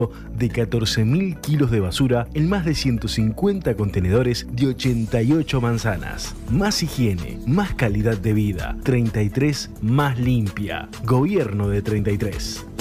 de 14.000 kilos de basura en más de 150 contenedores de 88 manzanas. Más higiene, más calidad de vida. 33 más limpia. Gobierno de 33.